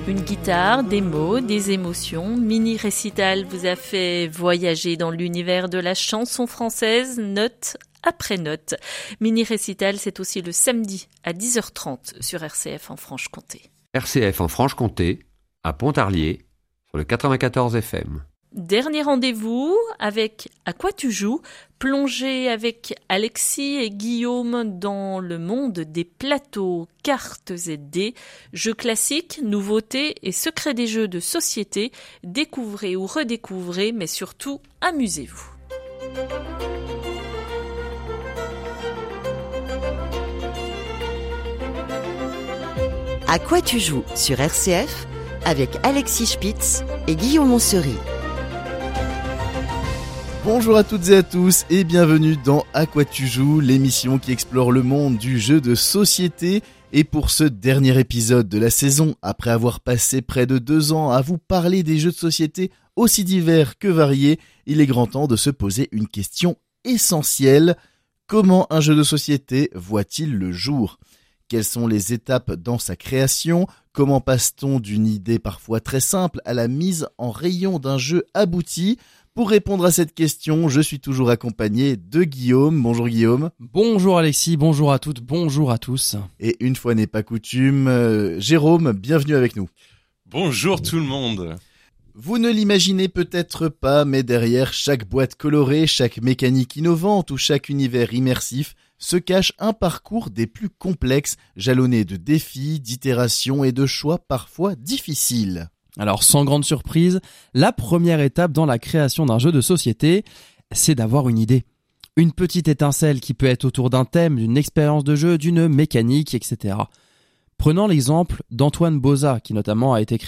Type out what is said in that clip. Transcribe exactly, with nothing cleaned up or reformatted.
Une guitare, des mots, des émotions. Mini Récital vous a fait voyager dans l'univers de la chanson française, note après note. Mini Récital, c'est aussi le samedi à dix heures trente sur R C F en Franche-Comté. R C F en Franche-Comté, à Pontarlier, sur le quatre-vingt-quatorze F M. Dernier rendez-vous avec À quoi tu joues ? Plongez avec Alexis et Guillaume dans le monde des plateaux, cartes et dés, jeux classiques, nouveautés et secrets des jeux de société. Découvrez ou redécouvrez, mais surtout amusez-vous. À quoi tu joues sur R C F avec Alexis Spitz et Guillaume Moncerie. Bonjour à toutes et à tous et bienvenue dans À quoi tu joues, l'émission qui explore le monde du jeu de société. Et pour ce dernier épisode de la saison, après avoir passé près de deux ans à vous parler des jeux de société aussi divers que variés, il est grand temps de se poser une question essentielle. Comment un jeu de société voit-il le jour ? Quelles sont les étapes dans sa création ? Comment passe-t-on d'une idée parfois très simple à la mise en rayon d'un jeu abouti ? Pour répondre à cette question, je suis toujours accompagné de Guillaume. Bonjour Guillaume. Bonjour Alexis, bonjour à toutes, bonjour à tous. Et une fois n'est pas coutume, euh, Jérôme, bienvenue avec nous. Bonjour tout le monde. Vous ne l'imaginez peut-être pas, mais derrière chaque boîte colorée, chaque mécanique innovante ou chaque univers immersif se cache un parcours des plus complexes, jalonné de défis, d'itérations et de choix parfois difficiles. Alors sans grande surprise, la première étape dans la création d'un jeu de société, c'est d'avoir une idée. Une petite étincelle qui peut être autour d'un thème, d'une expérience de jeu, d'une mécanique, et cetera. Prenons l'exemple d'Antoine Boza, qui notamment a été